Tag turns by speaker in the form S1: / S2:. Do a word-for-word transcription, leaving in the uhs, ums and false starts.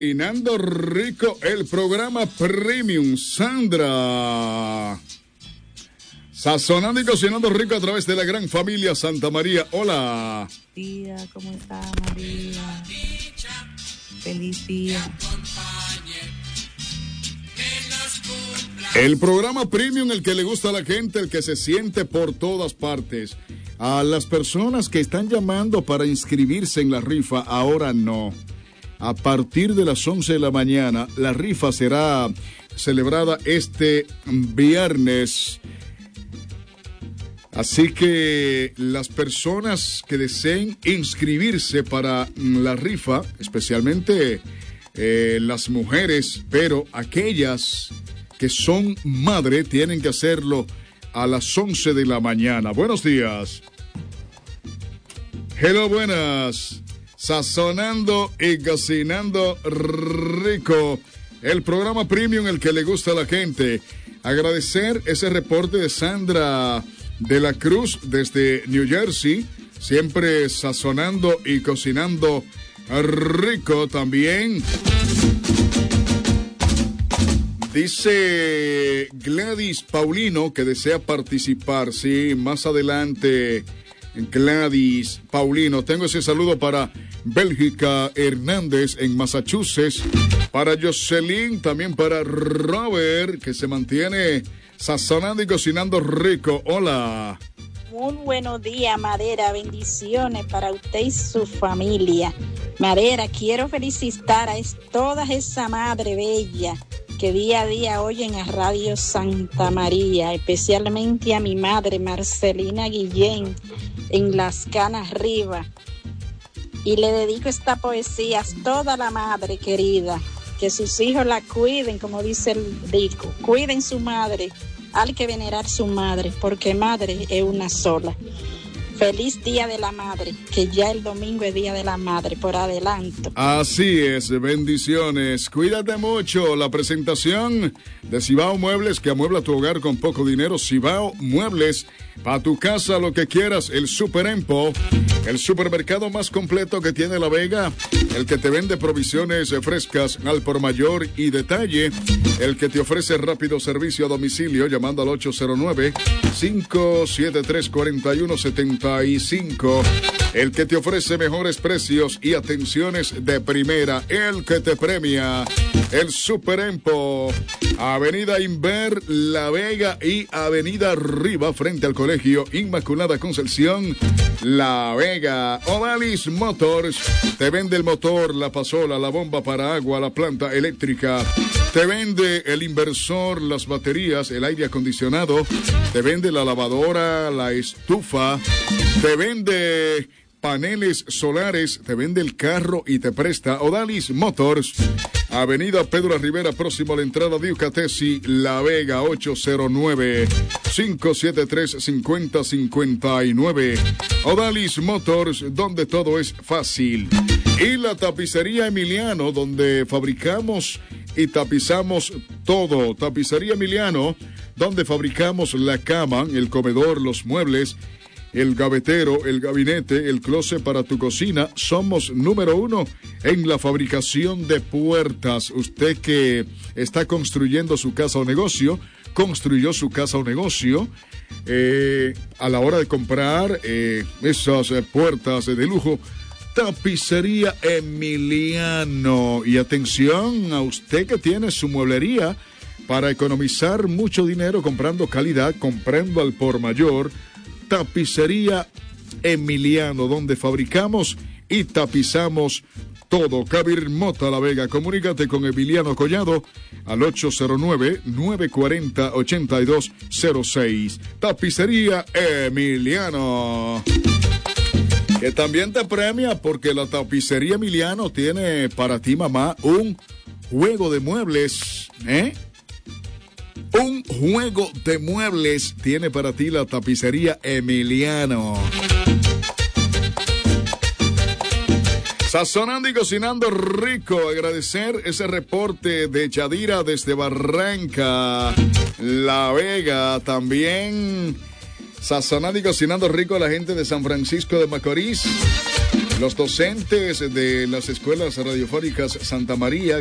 S1: Cocinando Rico, el programa Premium. Sandra. Sazonando y cocinando rico a través de la gran familia Santa María. Hola.
S2: Día, ¿cómo está María? Feliz día.
S1: El programa Premium, el que le gusta a la gente, el que se siente por todas partes. A las personas que están llamando para inscribirse en la rifa, ahora no. A partir de las once de la mañana, la rifa será celebrada este viernes. Así que las personas que deseen inscribirse para la rifa, especialmente eh, las mujeres, pero aquellas que son madre, tienen que hacerlo a las once de la mañana. Buenos días. Hello, buenas. Sazonando y cocinando rico. El programa Premium, el que le gusta a la gente. Agradecer ese reporte de Sandra de la Cruz desde New Jersey. Siempre sazonando y cocinando rico también. Dice Gladys Paulino que desea participar. Sí, más adelante, Gladys Paulino. Tengo ese saludo para Bélgica Hernández en Massachusetts. Para Jocelyn, también para Robert, que se mantiene sazonando y cocinando rico. Hola.
S3: Muy buenos días, Madera. Bendiciones para usted y su familia. Madera, quiero felicitar a es, toda esa madre bella que día a día oyen a Radio Santa María, especialmente a mi madre Marcelina Guillén en Las Canas Arriba. Y le dedico esta poesía a toda la madre querida, que sus hijos la cuiden, como dice el disco, cuiden su madre, hay que venerar su madre, porque madre es una sola. Feliz Día de la Madre, que ya el domingo es Día de la Madre, por adelanto.
S1: Así es, bendiciones. Cuídate mucho. La presentación de Cibao Muebles, que amuebla tu hogar con poco dinero. Cibao Muebles, para tu casa, lo que quieras. El Super Empo, el supermercado más completo que tiene La Vega. El que te vende provisiones frescas al por mayor y detalle. El que te ofrece rápido servicio a domicilio, llamando al ocho cero nueve, cinco siete tres, cuatro uno siete cinco. El que te ofrece mejores precios y atenciones de primera. El que te premia. El Super Empo. Avenida Inver, La Vega y Avenida Arriba, frente al Colegio Inmaculada Concepción, La Vega. Odalis Motors te vende el motor, la pasola, la bomba para agua, la planta eléctrica. Te vende el inversor, las baterías, el aire acondicionado. Te vende la lavadora, la estufa. Te vende paneles solares, te vende el carro y te presta. Odalis Motors, Avenida Pedro Rivera, próximo a la entrada de Ucatesi, La Vega, ocho cero nueve, cinco siete tres, cinco cero cinco nueve. Odalis Motors, donde todo es fácil. Y la tapicería Emiliano, donde fabricamos y tapizamos todo. Tapicería Emiliano, donde fabricamos la cama, el comedor, los muebles, el gavetero, el gabinete, el closet para tu cocina. Somos número uno en la fabricación de puertas. Usted que está construyendo su casa o negocio, construyó su casa o negocio, eh, a la hora de comprar eh, esas eh, puertas de lujo, Tapicería Emiliano. Y atención a usted que tiene su mueblería, para economizar mucho dinero comprando calidad, comprando al por mayor. Tapicería Emiliano, donde fabricamos y tapizamos todo. Cabir Mota, La Vega. Comunícate con Emiliano Collado al ocho cero nueve, nueve cuatro cero, ocho dos cero seis. Tapicería Emiliano, que también te premia, porque la Tapicería Emiliano tiene para ti, mamá, un juego de muebles, ¿eh? Un juego de muebles tiene para ti la Tapicería Emiliano. Sazonando y cocinando rico. Agradecer ese reporte de Yadira desde Barranca, La Vega. También sazonando y cocinando rico a la gente de San Francisco de Macorís. Los docentes de las escuelas radiofónicas Santa María,